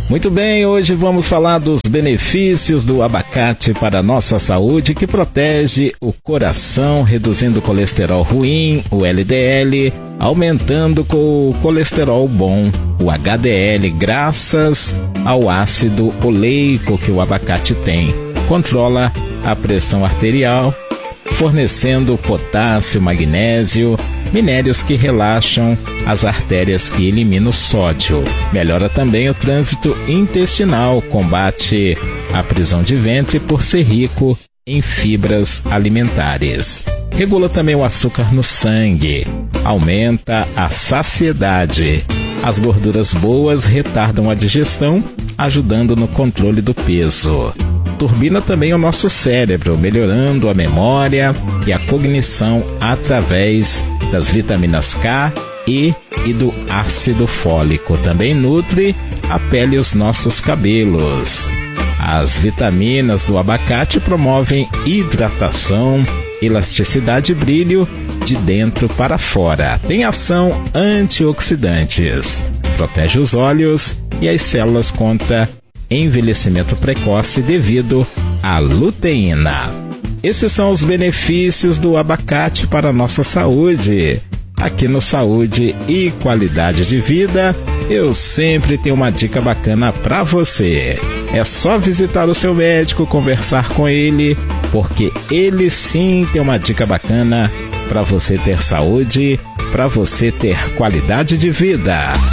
Muito bem, hoje vamos falar dos benefícios do abacate para a nossa saúde, que protege o coração, reduzindo o colesterol ruim, o LDL, aumentando o colesterol bom, o HDL, graças ao ácido oleico que o abacate tem. Controla a pressão arterial, fornecendo potássio, magnésio, minérios que relaxam as artérias e eliminam o sódio. Melhora também o trânsito intestinal, combate a prisão de ventre por ser rico em fibras alimentares. Regula também o açúcar no sangue, aumenta a saciedade. As gorduras boas retardam a digestão, ajudando no controle do peso. Turbina também o nosso cérebro, melhorando a memória e a cognição através das vitaminas K, E e do ácido fólico. Também nutre a pele e os nossos cabelos. As vitaminas do abacate promovem hidratação, elasticidade e brilho de dentro para fora. Tem ação antioxidantes, protege os olhos e as células contra envelhecimento precoce devido à luteína. Esses são os benefícios do abacate para a nossa saúde. Aqui no Saúde e Qualidade de Vida, eu sempre tenho uma dica bacana para você. É só visitar o seu médico, conversar com ele, porque ele sim tem uma dica bacana para você ter saúde, para você ter qualidade de vida.